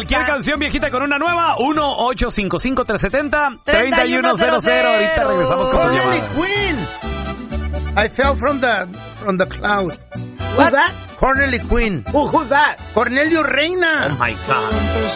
Cualquier canción viejita con una nueva, 1-855-370-3100. Ahorita regresamos con la llamada. Queen. I fell from the cloud. What's that? Corneli Queen. Who's that? Cornelio Reina. Oh my God.